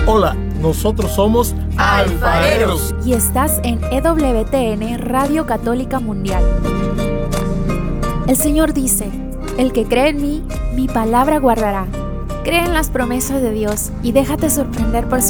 Hola, nosotros somos Alfareros. Y estás en EWTN, Radio Católica Mundial. El Señor dice: el que cree en mí, mi palabra guardará. Cree en las promesas de Dios y déjate sorprender por su